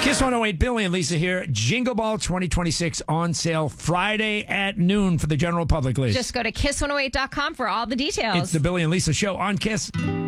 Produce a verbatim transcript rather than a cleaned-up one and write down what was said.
Kiss one oh eight, Billy and Lisa here. Jingle Ball twenty twenty-six on sale Friday at noon for the general public, Lisa. Just go to kiss one oh eight dot com for all the details. It's the Billy and Lisa show on Kiss.